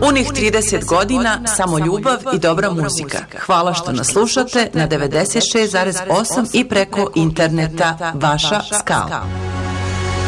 Punih 30 godina, samo ljubav i dobra muzika. Hvala što nas slušate na 96,8 i preko interneta. Vaša Skal.